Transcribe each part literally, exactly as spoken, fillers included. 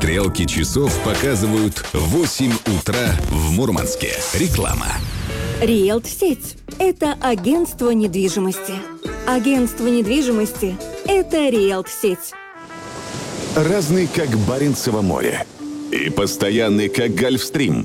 Стрелки часов показывают восемь утра в Мурманске. Реклама. Риэлт-сеть – это агентство недвижимости. Агентство недвижимости – это Риэлт-сеть. Разный, как Баренцево море. И постоянный, как Гольфстрим.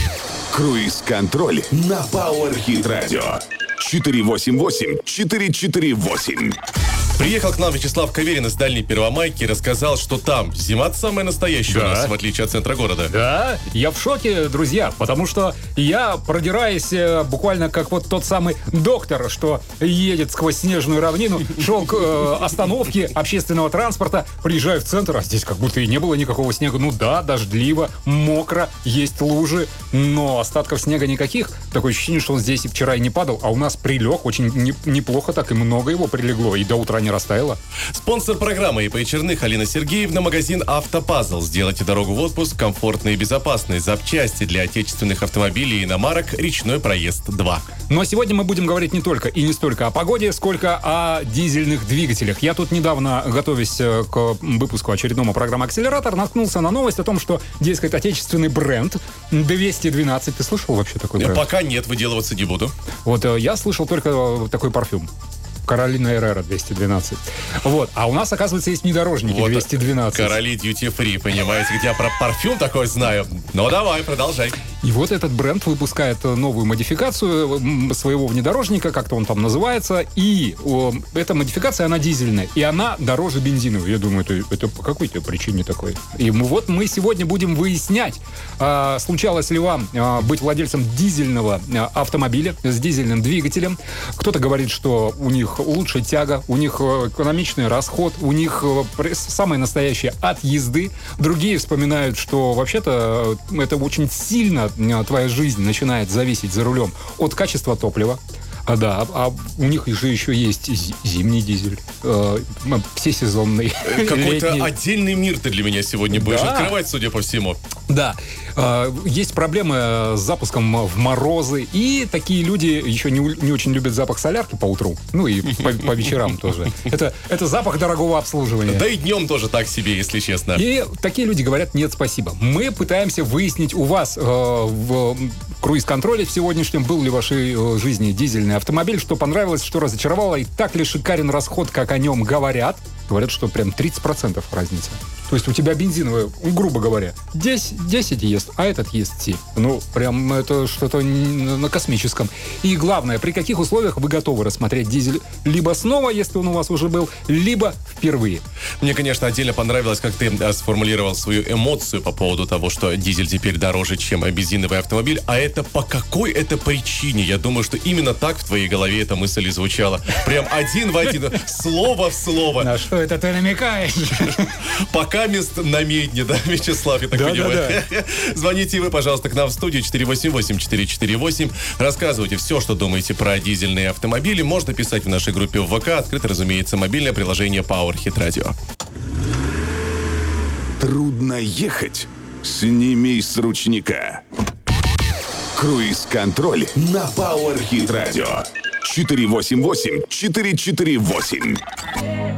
Круиз-контроль на Power Hit Radio. четыре восемь восемь четыре четыре восемь. Приехал к нам Вячеслав Каверин из Дальней Первомайки и рассказал, что там зима самая настоящая Да. у нас, в отличие от центра города. Да, я в шоке, друзья, потому что я, продираясь э, буквально как вот тот самый доктор, что едет сквозь снежную равнину, шел к э, остановке общественного транспорта, приезжаю в центр, а здесь как будто и не было никакого снега. Ну да, дождливо, мокро, есть лужи, но остатков снега никаких. Такое ощущение, что он здесь и вчера и не падал, а у нас прилег очень не- неплохо так, и много его прилегло, и до утра не растаяло. Спонсор программы ИП Черных Алина Сергеевна, магазин «Автопазл». Сделайте дорогу в отпуск комфортной и безопасной. Запчасти для отечественных автомобилей и иномарок «Речной проезд два». Но сегодня мы будем говорить не только и не столько о погоде, сколько о дизельных двигателях. Я тут недавно, готовясь э, к выпуску очередному программы «Акселератор», наткнулся на новость о том, что, дескать, отечественный бренд двести двенадцать. Ты слышал вообще такой бренд? Пока нет, выделываться не буду. Вот э, я слышал только э, такой парфюм. Каролина Эррера двести двенадцать. Вот. А у нас, оказывается, есть внедорожники Вот, двести двенадцать. Короли дьюти-фри, понимаете, где я про парфюм такой знаю. Ну, давай, продолжай. И вот этот бренд выпускает новую модификацию м, своего внедорожника, как-то он там называется, и о, эта модификация, она дизельная, и она дороже бензиновой. Я думаю, это, это по какой-то причине такой. И мы, вот мы сегодня будем выяснять, а, случалось ли вам а, быть владельцем дизельного а, автомобиля с дизельным двигателем. Кто-то говорит, что у них лучшая тяга, у них э, экономичный расход, у них э, пр- самое настоящее от езды. Другие вспоминают, что вообще-то э, это очень сильно э, твоя жизнь начинает зависеть за рулем от качества топлива. А, да, а у них же еще есть зи- зимний дизель, э, всесезонный, Какой-то летний. отдельный мир ты для меня сегодня будешь Да. открывать, судя по всему. Да, э, есть проблемы с запуском в морозы, и такие люди еще не, у- не очень любят запах солярки по утру, ну и по, по вечерам тоже. Это, это запах дорогого обслуживания. Да и днем тоже так себе, если честно. И такие люди говорят: нет, спасибо. Мы пытаемся выяснить у вас э, в круиз-контроле в сегодняшнем, был ли в вашей э, жизни дизельный автомобиль, что понравилось, что разочаровало, и так ли шикарен расход, как о нем говорят. Говорят, что прям тридцать процентов разница. То есть у тебя бензиновый, грубо говоря, десять, десять ест, а этот ест семь. Ну, прям это что-то н- на космическом. И главное, при каких условиях вы готовы рассмотреть дизель либо снова, если он у вас уже был, либо впервые. Мне, конечно, отдельно понравилось, как ты а, сформулировал свою эмоцию по поводу того, что дизель теперь дороже, чем бензиновый автомобиль. А это по какой это причине? Я думаю, что именно так в твоей голове эта мысль и звучала. Прям один в один, слово в слово. На что это ты намекаешь? Пока мест на медне, да, Вячеслав, я так Да, понимаю. Звоните вы, пожалуйста, к нам в студию четыре восемь восемь четыре четыре восемь. Рассказывайте все, что думаете про дизельные автомобили. Можно писать в нашей группе в ВК. Открыто, разумеется, мобильное приложение Power Hit Radio. Трудно ехать? Сними с ручника. Круиз-контроль на Power Hit Radio. четыре восемь восемь четыре четыре восемь.